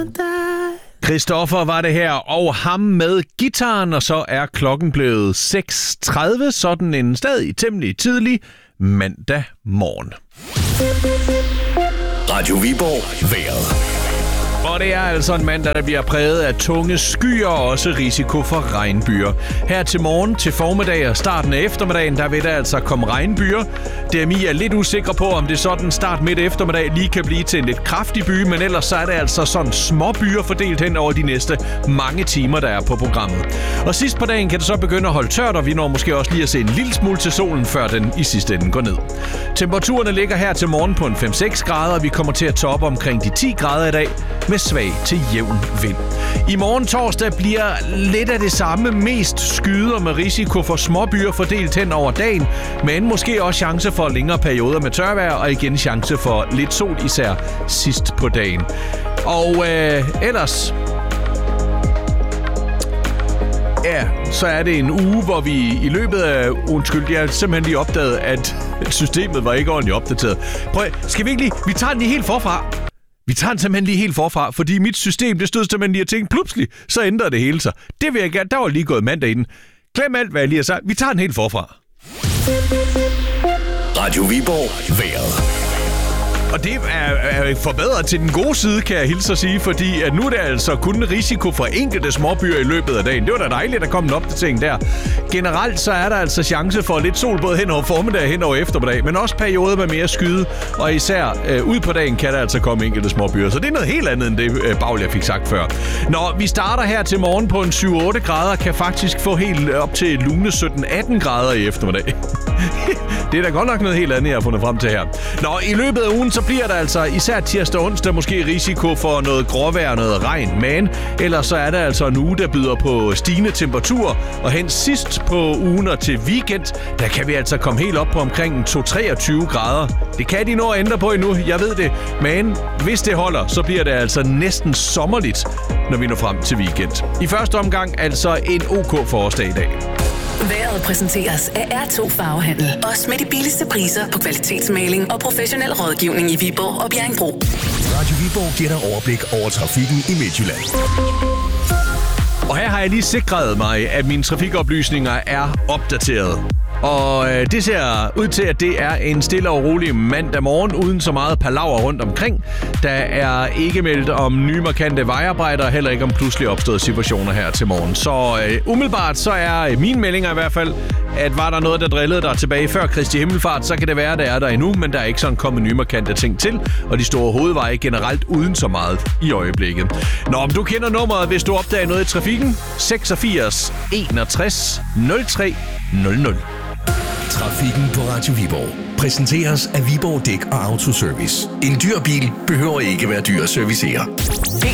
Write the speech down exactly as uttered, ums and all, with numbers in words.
Christoffer var det her, og ham med gitaren, og så er klokken blevet seks tredive, sådan en stadig temmelig tidlig mandag morgen. Radio Viborg vejret. Og det er altså en mandag, der bliver præget af tunge skyer og også risiko for regnbyer. Her til morgen, til formiddag og starten af eftermiddagen, der vil der altså komme regnbyer. D M I er lidt usikre på, om det sådan start midt eftermiddag lige kan blive til en lidt kraftig by, men ellers så er det altså sådan små byer fordelt hen over de næste mange timer, der er på programmet. Og sidst på dagen kan det så begynde at holde tørt, og vi når måske også lige at se en lille smule til solen, før den i sidste ende går ned. Temperaturerne ligger her til morgen på en fem seks grader, og vi kommer til at toppe omkring de ti grader i dag, med svag til jævn vind. I morgen torsdag bliver lidt af det samme, mest skyder med risiko for småbyer fordelt hen over dagen, men måske også chance for længere perioder med tørvejr, og igen chance for lidt sol, især sidst på dagen. Og øh, ellers... Ja, så er det en uge, hvor vi i løbet af... Undskyld, jeg har simpelthen lige opdaget, at systemet var ikke ordentligt opdateret. Prøv, skal vi ikke lige... Vi tager den lige helt forfra. Vi tager den simpelthen lige helt forfra, fordi mit system, det stod simpelthen lige og tænkte, plupselig, så ændrer det hele sig. Det vil jeg gerne. Der var lige gået mandag inden. Glem alt, hvad jeg lige har sagt. Vi tager den helt forfra. Radio Viborg vejret. Og det er, er forbedret til den gode side, kan jeg hilse at sige, fordi at nu er det altså kun risiko for enkelte småbyer i løbet af dagen. Det var da dejligt, at der kom en opdatering der. Generelt så er der altså chance for lidt sol både hen over formiddag og hen over eftermiddag, men også perioder med mere skyde, og især øh, ud på dagen kan der altså komme enkelte småbyer. Så det er noget helt andet end det, øh, Bagl, jeg fik sagt før. Når vi starter her til morgen på en syv otte grader, kan faktisk få helt op til lune sytten atten grader i eftermiddag. Det er da godt nok noget helt andet, jeg har fundet frem til her. Nå, i løbet af ugen, så bliver der altså især tirsdag og onsdag måske risiko for noget gråvejr og noget regn. Men ellers så er der altså en uge, der byder på stigende temperaturer. Og hen sidst på ugen og til weekend, der kan vi altså komme helt op på omkring to til treogtyve grader. Det kan de nå at ændre på endnu, jeg ved det. Men hvis det holder, så bliver det altså næsten sommerligt, når vi når frem til weekend. I første omgang altså en OK forårsdag i dag. Vejret præsenteres af R to Farvehandel. Også med de billigste priser på kvalitetsmaling og professionel rådgivning i Viborg og Bjerringbro. Radio Viborg giver dig overblik over trafikken i Midtjylland. Og her har jeg lige sikret mig, at mine trafikoplysninger er opdateret. Og øh, det ser ud til, at det er en stille og rolig mandag morgen, uden så meget palaver rundt omkring. Der er ikke meldt om nye markante vejarbejder, heller ikke om pludselig opståede situationer her til morgen. Så øh, umiddelbart så er mine meldinger i hvert fald, at var der noget, der drillede der tilbage før Kristi Himmelfart, så kan det være, at det er der endnu, men der er ikke sådan kommet nye markante ting til, og de store hovedveje generelt uden så meget i øjeblikket. Nå, om du kender nummeret, hvis du opdager noget i trafikken, seksogfirs enogtres nul tre nul nul. Trafikken på Radio Viborg præsenteres af Viborg Dæk og Autoservice. En dyr bil behøver ikke være dyr at servicere.